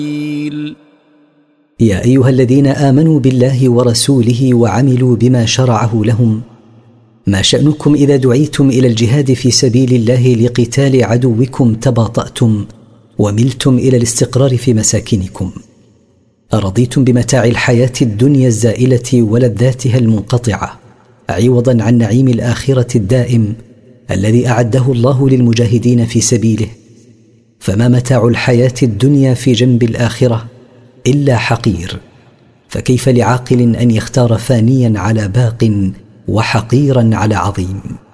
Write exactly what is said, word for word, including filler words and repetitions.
يا أيها الذين آمنوا بالله ورسوله وعملوا بما شرعه لهم، ما شأنكم إذا دعيتم إلى الجهاد في سبيل الله لقتال عدوكم تباطأتم وملتم إلى الاستقرار في مساكنكم؟ أرضيتم بمتاع الحياة الدنيا الزائلة ولذاتها المنقطعة عوضا عن نعيم الآخرة الدائم الذي أعده الله للمجاهدين في سبيله؟ فما متاع الحياة الدنيا في جنب الآخرة إلا حقير، فكيف لعاقل أن يختار فانيا على باق وحقيرا على عظيم؟